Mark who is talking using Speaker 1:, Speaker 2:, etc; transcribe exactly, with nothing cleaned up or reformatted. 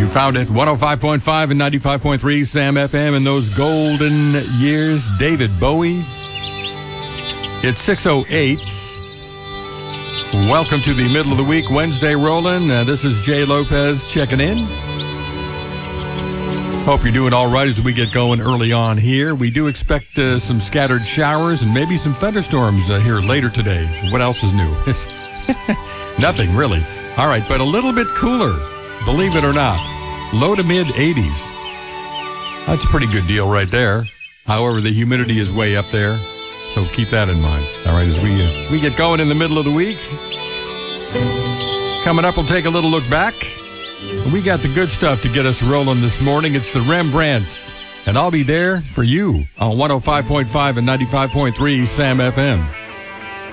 Speaker 1: found it. one oh five point five and ninety-five point three Sam F M in those golden years. David Bowie. It's six oh eight. Welcome to the middle of the week, Wednesday rolling. Uh, this is Jay Lopez checking in. Hope you're doing all right as we get going early on here. We do expect uh, some scattered showers and maybe some thunderstorms uh, here later today. What else is new? Nothing, really. All right, but a little bit cooler, believe it or not. Low to mid eighties. That's a pretty good deal right there. However, the humidity is way up there, so keep that in mind. All right, as we, uh, we get going in the middle of the week. Coming up, we'll take a little look back. We got the good stuff to get us rolling this morning. It's the Rembrandts, and I'll be there for you on one oh five point five and ninety-five point three Sam F M.